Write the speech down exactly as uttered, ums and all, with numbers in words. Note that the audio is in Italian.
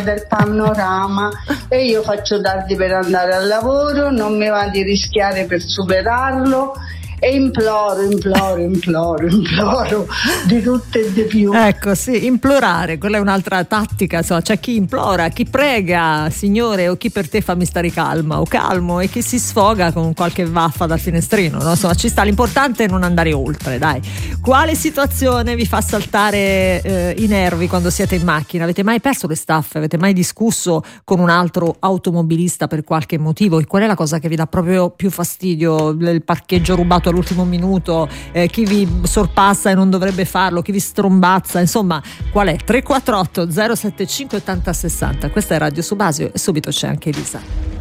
del panorama e io faccio tardi per andare al lavoro, non mi va di rischiare per superarlo e imploro, imploro, imploro, imploro di tutto e di più. Ecco, sì, implorare, quella è un'altra tattica, insomma, c'è chi implora, chi prega, Signore, o chi per te fammi stare calma o calmo, e chi si sfoga con qualche vaffa dal finestrino, no? Insomma, ci sta, l'importante è non andare oltre, dai. Quale situazione vi fa saltare eh, i nervi quando siete in macchina? Avete mai perso le staffe? Avete mai discusso con un altro automobilista per qualche motivo? E qual è la cosa che vi dà proprio più fastidio? Il parcheggio rubato all'ultimo minuto, eh, chi vi sorpassa e non dovrebbe farlo, chi vi strombazza, insomma, qual è? tre quattro otto zero sette cinque otto zero sei zero. Questa è Radio Subasio e subito c'è anche Elisa.